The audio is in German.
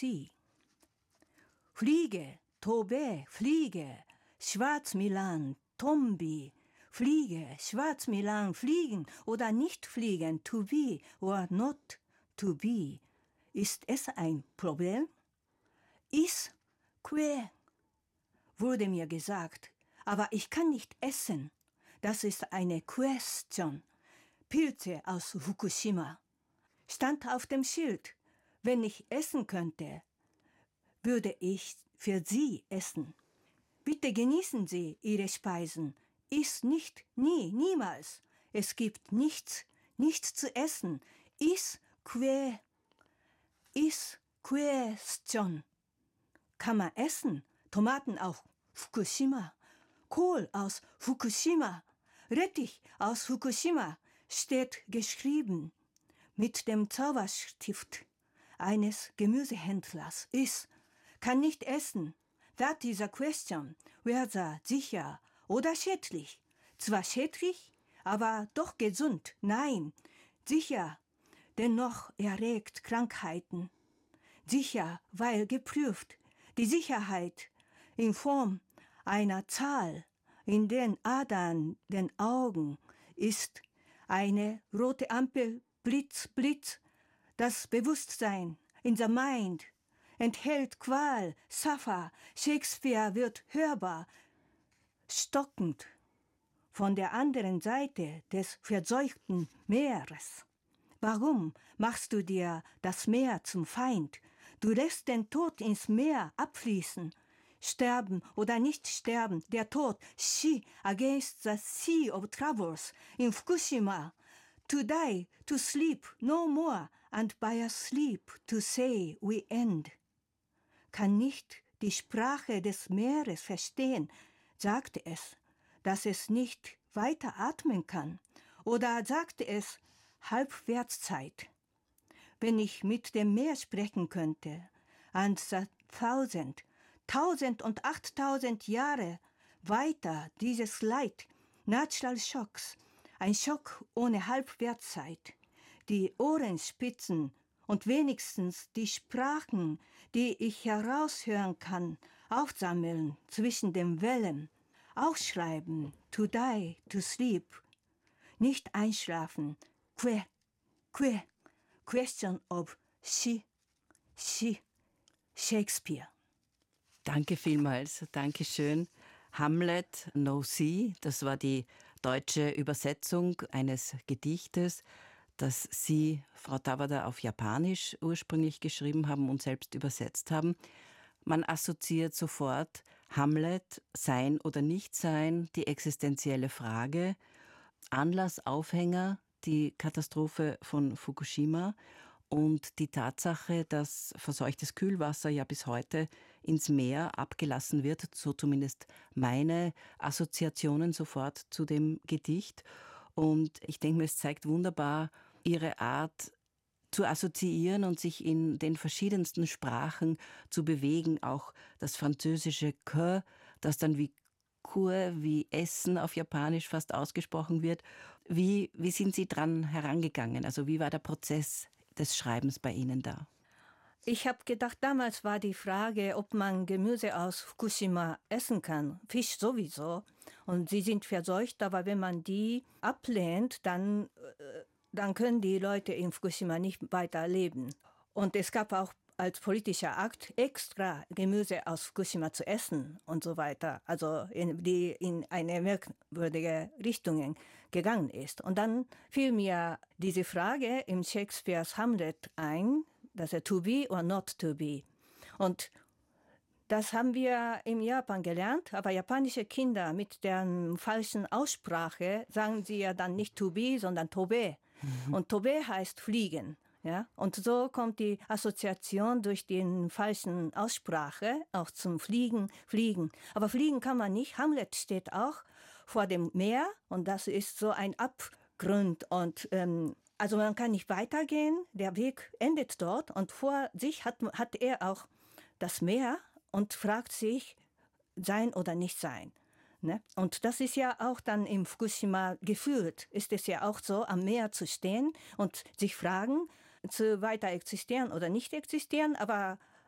sea. Fliege, Tobe, fliege, Schwarz-Milan, Tombi, fliege, Schwarz-Milan, fliegen oder nicht fliegen, to be or not to be. Ist es ein Problem? Is, que, wurde mir gesagt, aber ich kann nicht essen. Das ist eine Question. Pilze aus Fukushima. Stand auf dem Schild. Wenn ich essen könnte, würde ich für Sie essen. Bitte genießen Sie Ihre Speisen. Iss nicht, nie, niemals. Es gibt nichts zu essen. Is question. Kann man essen? Tomaten aus Fukushima. Kohl aus Fukushima. Rettich aus Fukushima. Steht geschrieben mit dem Zauberstift eines Gemüsehändlers. Kann nicht essen. That is a question. Whether sicher oder schädlich. Zwar schädlich, aber doch gesund. Nein, sicher, dennoch erregt Krankheiten. Sicher, weil geprüft. Die Sicherheit in Form einer Zahl in den Adern, den Augen, ist eine rote Ampel, Blitz, Blitz. Das Bewusstsein in the mind enthält Qual, Suffer, Shakespeare wird hörbar, stockend von der anderen Seite des verseuchten Meeres. Warum machst du dir das Meer zum Feind? Du lässt den Tod ins Meer abfließen. Sterben oder nicht sterben, der Tod, she against the sea of troubles in Fukushima. To die, to sleep, no more, and by a sleep to say we end. Kann nicht die Sprache des Meeres verstehen, sagte es, dass es nicht weiter atmen kann, oder sagte es Halbwertszeit. Wenn ich mit dem Meer sprechen könnte, and the 1000 und 8000 Jahre weiter dieses Leid, Natural Shocks, ein Schock ohne Halbwertszeit, die Ohrenspitzen und wenigstens die Sprachen, die ich heraushören kann, aufsammeln zwischen den Wellen, aufschreiben, to die, to sleep, nicht einschlafen, question of she, Shakespeare. Danke vielmals, danke schön. Hamlet, No Sea, das war die deutsche Übersetzung eines Gedichtes, das Sie, Frau Tawada, auf Japanisch ursprünglich geschrieben haben und selbst übersetzt haben. Man assoziiert sofort Hamlet, Sein oder Nichtsein, die existenzielle Frage, Anlass, Aufhänger, die Katastrophe von Fukushima und die Tatsache, dass verseuchtes Kühlwasser ja bis heute ins Meer abgelassen wird, so zumindest meine Assoziationen sofort zu dem Gedicht. Und ich denke mir, es zeigt wunderbar Ihre Art zu assoziieren und sich in den verschiedensten Sprachen zu bewegen. Auch das französische que, das dann wie Kur, wie Essen auf Japanisch fast ausgesprochen wird. Wie sind Sie dran herangegangen? Also wie war der Prozess des Schreibens bei Ihnen da? Ich habe gedacht, damals war die Frage, ob man Gemüse aus Fukushima essen kann. Fisch sowieso. Und sie sind verseucht, aber wenn man die ablehnt, dann können die Leute in Fukushima nicht weiter leben. Und es gab auch als politischer Akt extra Gemüse aus Fukushima zu essen und so weiter. Also die in eine merkwürdige Richtung gegangen ist. Und dann fiel mir diese Frage im Shakespeares Hamlet ein, dass er to be or not to be. Und das haben wir in Japan gelernt, aber japanische Kinder mit der falschen Aussprache sagen sie ja dann nicht to be, sondern tobe. Und tobe heißt fliegen. Ja? Und so kommt die Assoziation durch die falschen Aussprache auch zum Fliegen. Aber fliegen kann man nicht. Hamlet steht auch vor dem Meer und das ist so ein Abgrund und also man kann nicht weitergehen, der Weg endet dort und vor sich hat er auch das Meer und fragt sich, sein oder nicht sein. Ne? Und das ist ja auch dann im Fukushima gefühlt, ist es ja auch so, am Meer zu stehen und sich fragen, zu weiter existieren oder nicht existieren, aber